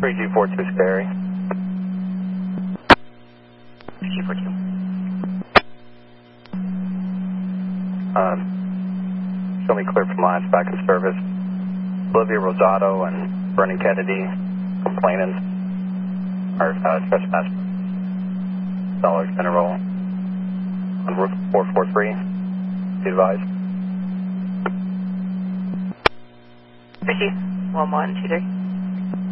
3242 Sperry. 3242. Show me clear from lines back in service. Olivia Rosato and Vernon Kennedy, complainants, are trespass. Dollar General on Route 443. Be advised. Ricky, 1123.